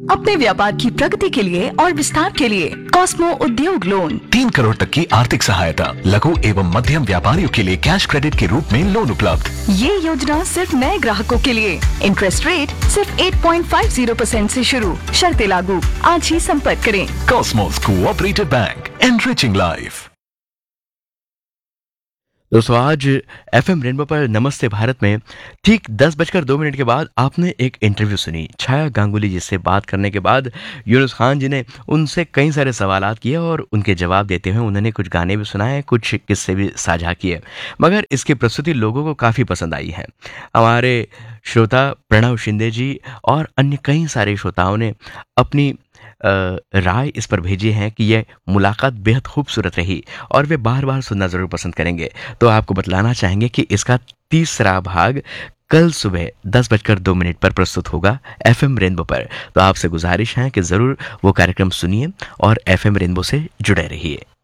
अपने व्यापार की प्रगति के लिए और विस्तार के लिए कॉस्मो उद्योग लोन। 3 करोड़ तक की आर्थिक सहायता, लघु एवं मध्यम व्यापारियों के लिए कैश क्रेडिट के रूप में लोन उपलब्ध। ये योजना सिर्फ नए ग्राहकों के लिए। इंटरेस्ट रेट सिर्फ 8.50% से शुरू, शर्तें लागू। आज ही संपर्क करें। Cosmos cooperative bank, enriching life. दोस्तों, आज एफएम रेनबो पर नमस्ते भारत में ठीक 10:02 के बाद आपने एक इंटरव्यू सुनी छाया गांगुली जी से। बात करने के बाद यूनुस खान जी ने उनसे कई सारे सवालात किए और उनके जवाब देते हुए उन्होंने कुछ गाने भी सुनाए, कुछ किस्से भी साझा किए, मगर इसकी प्रस्तुति लोगों को काफ़ी पसंद आई है। हमारे श्रोता प्रणव शिंदे जी और अन्य कई सारे श्रोताओं ने अपनी राय इस पर भेजी है कि यह मुलाकात बेहद खूबसूरत रही और वे बार बार सुनना ज़रूर पसंद करेंगे। तो आपको बतलाना चाहेंगे कि इसका तीसरा भाग कल सुबह 10:02 पर प्रस्तुत होगा एफएम रेनबो पर। तो आपसे गुजारिश है कि ज़रूर वो कार्यक्रम सुनिए और एफएम रेनबो से जुड़े रहिए।